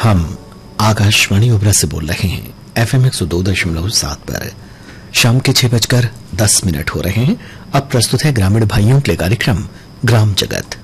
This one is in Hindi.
हम आकाशवाणी उबरा से बोल रहे हैं। FM 102.7 पर शाम के 6:10 हो रहे हैं। अब प्रस्तुत है ग्रामीण भाइयों के लिए कार्यक्रम ग्राम जगत।